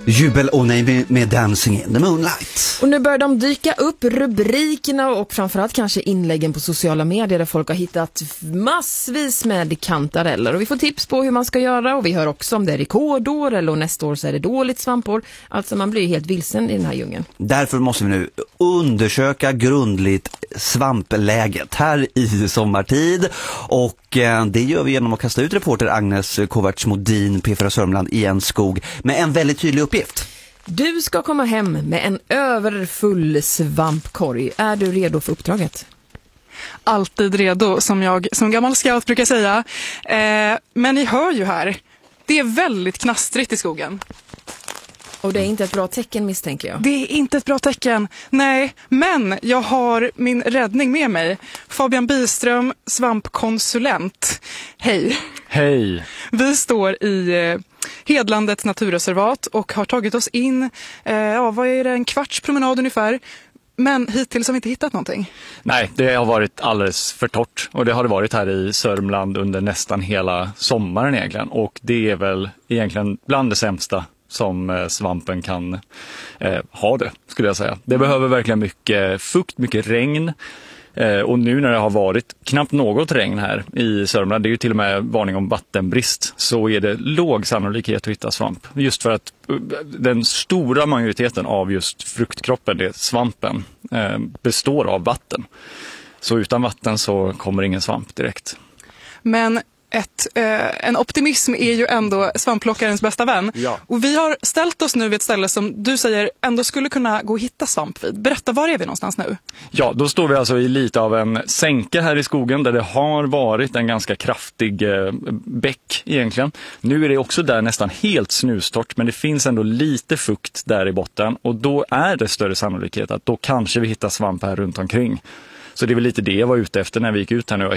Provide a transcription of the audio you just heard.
Jubel Oney med Dancing in the Moonlight. Och nu börjar de dyka upp, rubrikerna och framförallt kanske inläggen på sociala medier där folk har hittat massvis med kantareller. Och vi får tips på hur man ska göra och vi hör också om det är rekordår eller nästa år så är det dåligt svampår. Alltså man blir helt vilsen i den här djungeln. Därför måste vi nu undersöka grundligt svampläget här i sommartid och det gör vi genom att kasta ut reporter Agnes Kovacs-Modin, P4 Sörmland i en skog med en väldigt tydlig uppgift. Du ska komma hem med en överfull svampkorg. Är du redo för uppdraget? Alltid redo, som jag som gammal scout brukar säga. Men ni hör ju här, det är väldigt knastrigt i skogen. Och det är inte ett bra tecken misstänker jag. Det är inte ett bra tecken, nej. Men jag har min räddning med mig. Fabian Byström, svampkonsulent. Hej. Hej. Vi står i Hedlandets naturreservat och har tagit oss in, vad är det, en kvarts promenad ungefär. Men hittills har vi inte hittat någonting. Nej, det har varit alldeles för torrt. Och det har det varit här i Sörmland under nästan hela sommaren egentligen. Och det är väl egentligen bland det sämsta som svampen kan ha det, skulle jag säga. Det behöver verkligen mycket fukt, mycket regn. Och nu när det har varit knappt något regn här i Sörmland, det är ju till och med varning om vattenbrist, så är det låg sannolikhet att hitta svamp. Just för att den stora majoriteten av just fruktkroppen, det svampen, består av vatten. Så utan vatten så kommer ingen svamp direkt. Men en optimism är ju ändå svampplockarens bästa vän. Ja. Och vi har ställt oss nu vid ett ställe som du säger ändå skulle kunna gå och hitta svamp vid. Berätta, var är vi någonstans nu? Ja, då står vi alltså i lite av en sänke här i skogen där det har varit en ganska kraftig bäck egentligen. Nu är det också där nästan helt snustort, men det finns ändå lite fukt där i botten och då är det större sannolikhet att då kanske vi hittar svamp här runt omkring. Så det är väl lite det jag var ute efter när vi gick ut här nu och